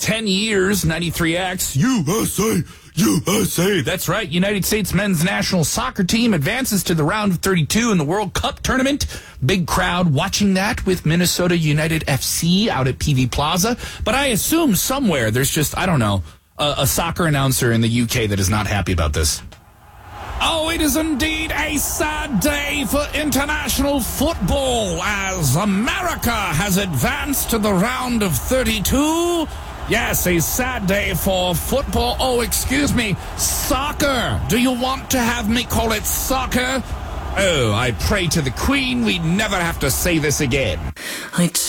10 years, 93X, USA, USA. That's right. United States men's national soccer team advances to the round of 32 in the World Cup tournament. Big crowd watching that with Minnesota United FC out at PV Plaza. But I assume somewhere there's just, I don't know, a soccer announcer in the UK that is not happy about this. Oh, it is indeed a sad day for international football as America has advanced to the round of 32. Yes, a sad day for football. Oh, excuse me, soccer. Do you want to have me call it soccer? Oh, I pray to the Queen we never have to say this again.